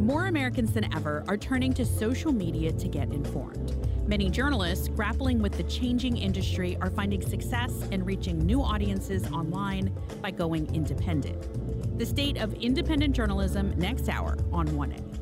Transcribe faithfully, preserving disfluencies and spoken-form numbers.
More Americans than ever are turning to social media to get informed. Many journalists grappling with the changing industry are finding success in reaching new audiences online by going independent. The state of independent journalism next hour on one A.